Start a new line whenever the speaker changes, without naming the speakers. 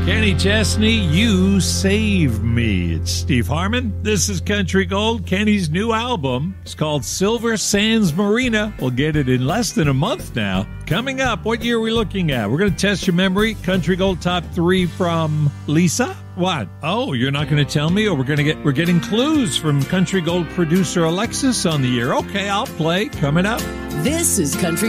Kenny Chesney, You Save Me. It's Steve Harmon. This is Country Gold, Kenny's new album. It's called Silver Sands Marina. We'll get it in less than a month now. Coming up, what year are we looking at? We're going to test your memory. Country Gold Top 3 from Lisa. What? Oh, you're not going to tell me? Or we're getting clues from Country Gold producer Alexis on the year. Okay, I'll play. Coming up.
This is Country